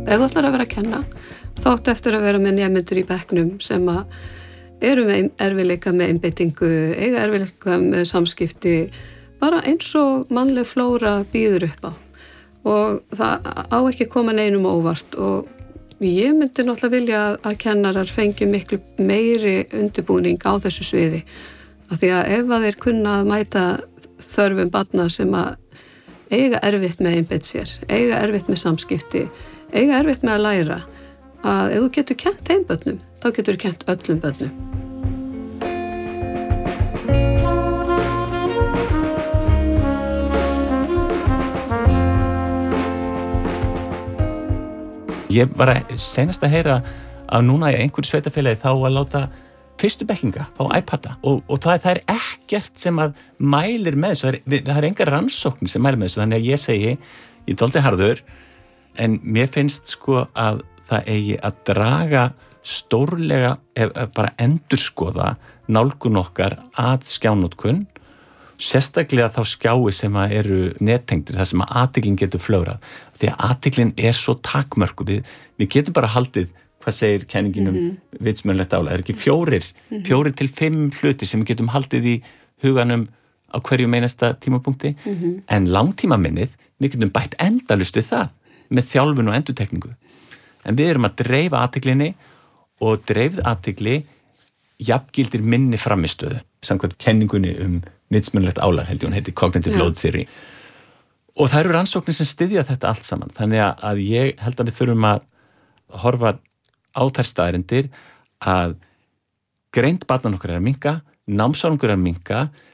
ef þú ætlar að vera að kenna, þá áttu eftir að vera með nemendur í bekknum sem að eru með erfiðleika með einbeitingu, eiga erfiðleika með samskipti, bara eins og mannleg flóra býður upp á. Og það á ekki koma neinum óvart og ég myndi náttúrulega vilja að kennarar fengi miklu meiri undirbúning á þessu sviði. Af því að ef að þeir kunna að mæta þörfum barna sem að eiga erfitt með einbeitt sér, eiga erfitt með samskipti, eiga erfitt með að læra, að ef þú getur kennt þeim börnum, þá getur þú kennt öllum börnum. Ég var senast að heyra að núna í einhverju sveitafélagi þá að láta fyrstu bekkinga fá iPada og það er ekkert sem að mælir með þessu, það er engar rannsóknir sem mælir með þessu, þannig að ég segi, ég er dálítið harður, en mér finnst sko að það eigi að draga stórlega, bara endurskoða nálgun okkar að skjánotkun, sérstaklega þá skjái sem að eru nettengdir, það sem að athyglin getur flögrað, því að athyglin er svo takmörkuð, við getum bara haldið, hvað segir kenningin vitsmjörnlegt álag, er ekki 4 til 5 hluti sem við getum haldið í huganum á hverju meinasta tímapunkti, en langtímaminnið, við getum bætt endalaust við það með þjálfun og endurtekningu. En við erum að dreifa athyglinni og dreifð athygli jafngildir minni framistöðu, samkvæmt kenningunni vitsmjörnlegt álag, held ég hún heiti Cognitive Load Theory. Og það eru rannsóknir sem styðja þetta allt saman, þannig að ég held að við þurfum að horfa á þær staðreyndir að greind barnan okkar er að minnka, námsárangur er að minnka,